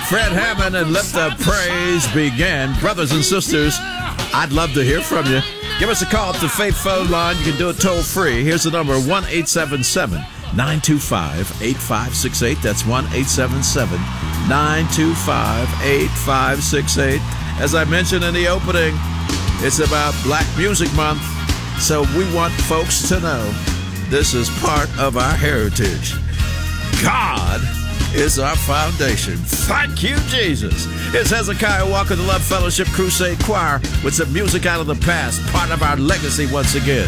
Fred Hammond and Let the Praise Begin. Brothers and sisters, I'd love to hear from you. Give us a call at the Faith phone line. You can do it toll free. Here's the number, 1-877-925-8568. That's 1-877-925-8568. As I mentioned in the opening, it's about Black Music Month, so we want folks to know this is part of our heritage. God is our foundation. Thank you, Jesus. It's Hezekiah Walker, the Love Fellowship Crusade Choir, with some music out of the past, part of our legacy once again.